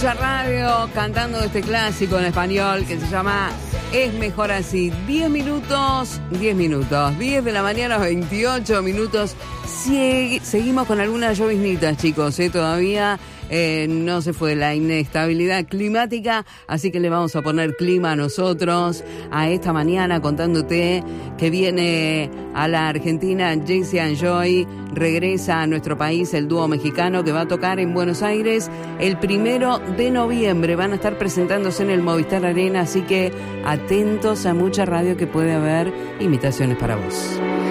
Mucha Radio cantando este clásico en español que se llama Es Mejor Así. 10 minutos, 10 de la mañana, 28 minutos. Seguimos con algunas lloviznitas, chicos, todavía no se fue la inestabilidad climática, así que le vamos a poner clima a nosotros a esta mañana contándote que viene a la Argentina Jesse and Joy, regresa a nuestro país el dúo mexicano que va a tocar en Buenos Aires el 1 de noviembre. Van a estar presentándose en el Movistar Arena, así que atentos a Mucha Radio, que puede haber invitaciones para vos.